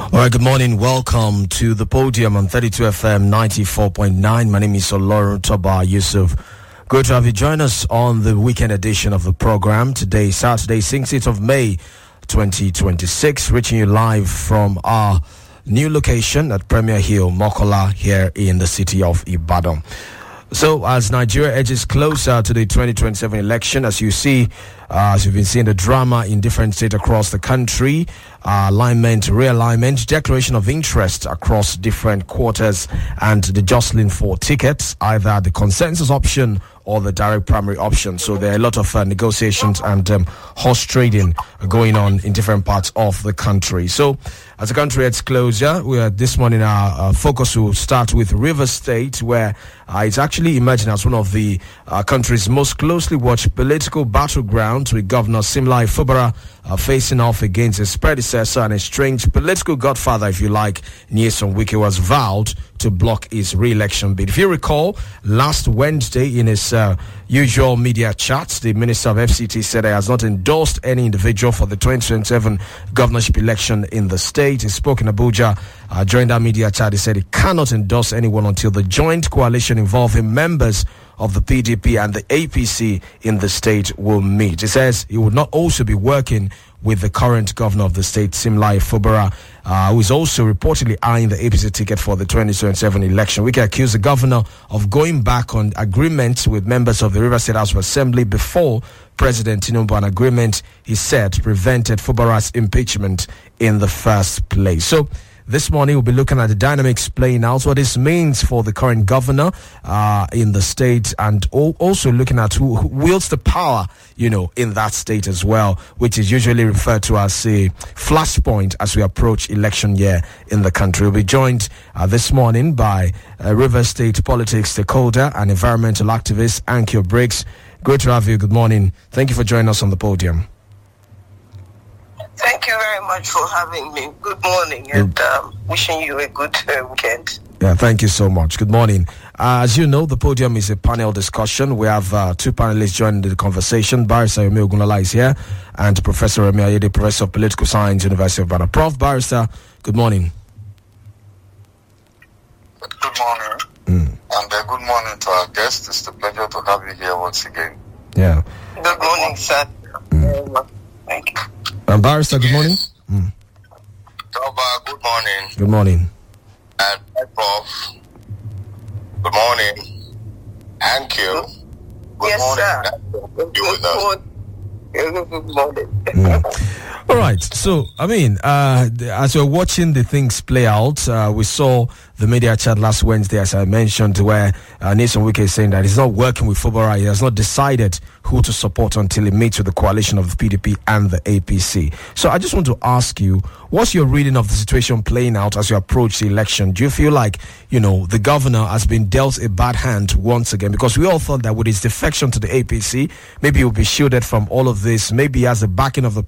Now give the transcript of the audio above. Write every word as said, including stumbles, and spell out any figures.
All right, good morning. Welcome to the podium on thirty-two F M ninety-four point nine. My name is Oloro Toba Yusuf. Good to have you join us on the weekend edition of the program. Today, Saturday, sixteenth of May, twenty twenty-six, reaching you live from our new location at Premier Hill, Mokola, here in the city of Ibadan. So, as Nigeria edges closer to the twenty twenty-seven election, as you see, uh, as you've been seeing the drama in different states across the country, uh, alignment, realignment, declaration of interest across different quarters, and the jostling for tickets, either the consensus option or the direct primary option. So there are a lot of uh, negotiations and um, horse trading going on in different parts of the country. So as the country heads closer, we are this morning our uh, focus will start with Rivers State, where uh, it's actually emerging as one of the uh, country's most closely watched political battlegrounds, with Governor Similai Fubara uh, facing off against his predecessor and a strange political godfather, if you like, Nyesom Wike, was vowed to block his re-election bid. If you recall, last Wednesday in his uh, usual media chats, the Minister of F C T said he has not endorsed any individual for the twenty twenty-seven governorship election in the state. He spoke in Abuja uh, during that media chat. He said he cannot endorse anyone until the joint coalition involving members of the P D P and the A P C in the state will meet. He says he would not also be working with the current governor of the state, Similai Fubara, uh, who is also reportedly eyeing the A P C ticket for the twenty twenty-seven election. We can accuse the governor of going back on agreements with members of the Rivers State House of Assembly before President Tinubu, an agreement he said prevented Fubara's impeachment in the first place. So this morning, we'll be looking at the dynamics playing out, what this means for the current governor uh, in the state, and also looking at who, who wields the power, you know, in that state as well, which is usually referred to as a flashpoint as we approach election year in the country. We'll be joined uh, this morning by uh, Rivers State politics stakeholder and environmental activist, Ankyo Briggs. Great to have you. Good morning. Thank you for joining us on the podium. Thank you very much for having me. Good morning, and um, wishing you a good uh, weekend. Yeah, thank you so much. Good morning. Uh, as you know, the podium is a panel discussion. We have uh, two panelists joining the conversation. Barrister Yomi Ogunlola is here, and Professor Remi Ayede, Professor of Political Science, University of Ibadan. Prof Barrister, good morning. Good morning. Mm. And uh, good morning to our guests. It's a pleasure to have you here once again. Yeah. Good morning, sir. Mm. Um, thank you. Um, Barrister, good morning. Mm. Toba, good morning. Good morning. And Prof, good morning. Ankyo, good yes, morning. Sir. Good, you with us. Good morning. Mm. All right. So, I mean, uh, as we're watching the things play out, uh, we saw the media chat last Wednesday, as I mentioned, where uh, Nyesom Wike is saying that he's not working with Fubara. He has not decided who to support until he meets with the coalition of the P D P and the A P C. So I just want to ask you, what's your reading of the situation playing out as you approach the election? Do you feel like, you know, the governor has been dealt a bad hand once again? Because we all thought that with his defection to the A P C, maybe he'll be shielded from all of this. Maybe he has the backing of the